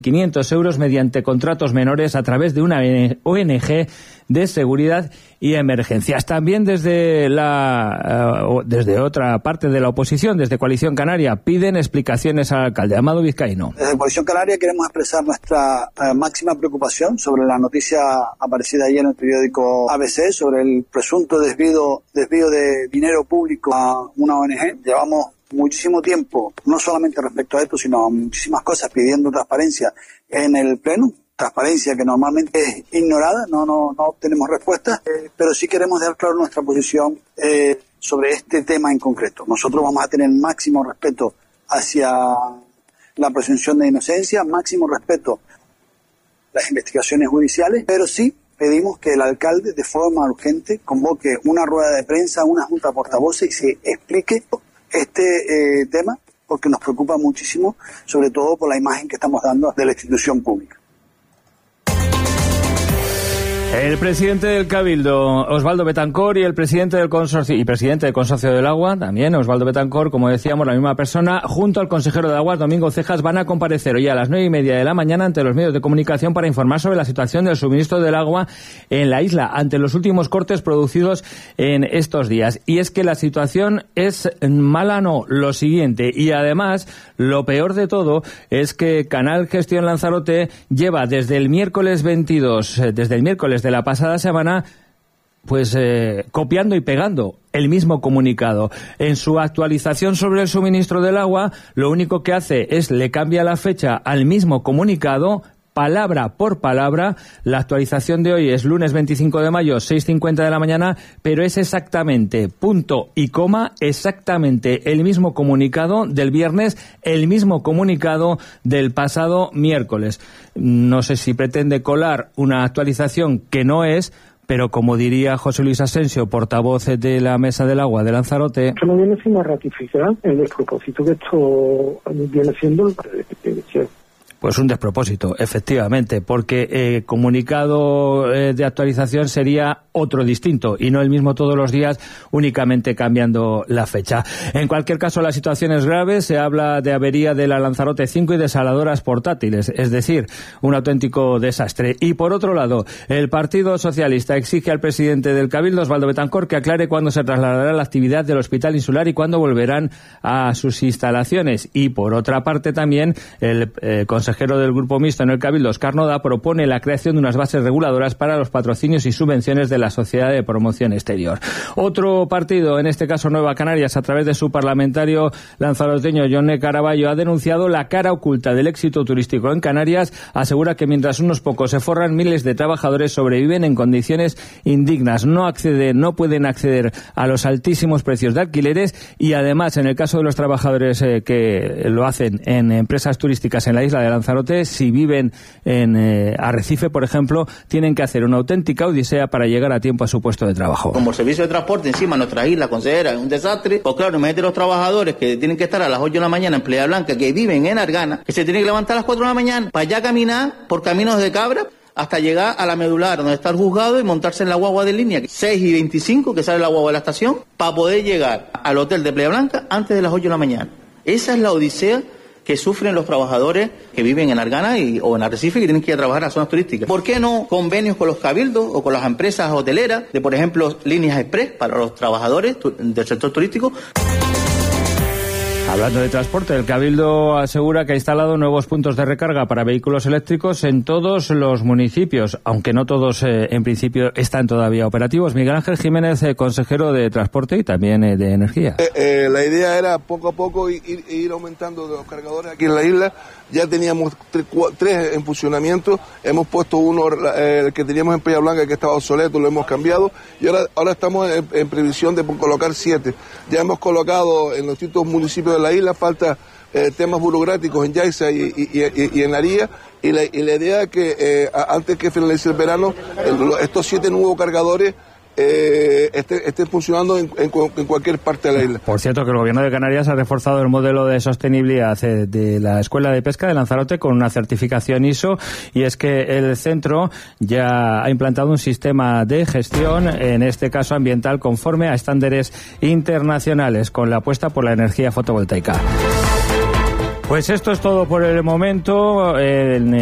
500 euros mediante contratos menores a través de una ONG de seguridad y emergencias. También desde otra parte de la oposición, desde Coalición Canaria, piden explicaciones al alcalde. Amado Vizcaíno. Desde Coalición Canaria queremos expresar nuestra máxima preocupación sobre la noticia aparecida ayer en el periódico ABC sobre el presunto desvío de dinero público a una ONG. Llevamos muchísimo tiempo, no solamente respecto a esto, sino a muchísimas cosas, pidiendo transparencia en el Pleno, transparencia que normalmente es ignorada, no obtenemos respuestas, pero sí queremos dejar claro nuestra posición sobre este tema en concreto. Nosotros vamos a tener máximo respeto hacia la presunción de inocencia, máximo respeto a las investigaciones judiciales, pero sí pedimos que el alcalde de forma urgente convoque una rueda de prensa, una junta de portavoces y se explique este tema, porque nos preocupa muchísimo, sobre todo por la imagen que estamos dando de la institución pública. El presidente del Cabildo, Osvaldo Betancor, y el presidente del consorcio del Agua, también Osvaldo Betancor, como decíamos, la misma persona, junto al consejero de Aguas, Domingo Cejas, van a comparecer hoy a las 9:30 de la mañana ante los medios de comunicación para informar sobre la situación del suministro del agua en la isla, ante los últimos cortes producidos en estos días. Y es que la situación es mala, no, lo siguiente. Y además, lo peor de todo es que Canal Gestión Lanzarote lleva desde el miércoles 22, desde el miércoles de la pasada semana, pues copiando y pegando el mismo comunicado. En su actualización sobre el suministro del agua, lo único que hace es le cambia la fecha al mismo comunicado, palabra por palabra. La actualización de hoy es lunes 25 de mayo, 6:50 de la mañana, pero es exactamente, punto y coma, exactamente el mismo comunicado del viernes, el mismo comunicado del pasado miércoles. No sé si pretende colar una actualización que no es, pero como diría José Luis Asensio, portavoz de la Mesa del Agua de Lanzarote... Esto no viene sino a ratificar el despropósito que esto viene siendo el... Pues un despropósito, efectivamente, porque comunicado de actualización sería otro distinto y no el mismo todos los días, únicamente cambiando la fecha. En cualquier caso, la situación es grave. Se habla de avería de la Lanzarote 5 y desaladoras portátiles, es decir, un auténtico desastre. Y por otro lado, el Partido Socialista exige al presidente del Cabildo, Osvaldo Betancor, que aclare cuándo se trasladará la actividad del Hospital Insular y cuándo volverán a sus instalaciones. Y por otra parte también, el consejero del Grupo Mixto en el Cabildo, Óscar Noda, propone la creación de unas bases reguladoras para los patrocinios y subvenciones de la Sociedad de Promoción Exterior. Otro partido, en este caso Nueva Canarias, a través de su parlamentario lanzaroteño Yone Caraballo, ha denunciado la cara oculta del éxito turístico en Canarias. Asegura que mientras unos pocos se forran, miles de trabajadores sobreviven en condiciones indignas. No pueden acceder a los altísimos precios de alquileres y además, en el caso de los trabajadores que lo hacen en empresas turísticas en la isla de Lanzarote, si viven en Arrecife, por ejemplo, tienen que hacer una auténtica odisea para llegar a tiempo a su puesto de trabajo. Como el servicio de transporte encima de nuestra isla consejera es un desastre, pues claro, imagínate los trabajadores que tienen que estar a las 8 de la mañana en Playa Blanca, que viven en Argana, que se tienen que levantar a las 4 de la mañana para allá caminar por caminos de cabra hasta llegar a la medular donde está el juzgado y montarse en la guagua de línea 6:25 que sale la guagua de la estación para poder llegar al hotel de Playa Blanca antes de las 8 de la mañana. Esa es la odisea que sufren los trabajadores que viven en Argana o en Arrecife, que tienen que ir a trabajar a las zonas turísticas. ¿Por qué no convenios con los cabildos o con las empresas hoteleras de, por ejemplo, líneas express para los trabajadores del sector turístico? Hablando de transporte, el Cabildo asegura que ha instalado nuevos puntos de recarga para vehículos eléctricos en todos los municipios, aunque no todos en principio están todavía operativos. Miguel Ángel Jiménez, consejero de Transporte y también de Energía. La idea era poco a poco ir aumentando los cargadores aquí en la isla. Ya teníamos tres en funcionamiento, hemos puesto uno, el que teníamos en Playa Blanca, que estaba obsoleto, lo hemos cambiado, y ahora estamos en previsión de colocar 7. Ya hemos colocado en los distintos municipios de la isla, falta temas burocráticos en Yaiza y en Aría, y la idea es que antes que finalice el verano, estos 7 nuevos cargadores estén funcionando en cualquier parte de la isla. Por cierto, que el Gobierno de Canarias ha reforzado el modelo de sostenibilidad de la Escuela de Pesca de Lanzarote con una certificación ISO, y es que el centro ya ha implantado un sistema de gestión, en este caso ambiental, conforme a estándares internacionales, con la apuesta por la energía fotovoltaica. Pues esto es todo por el momento.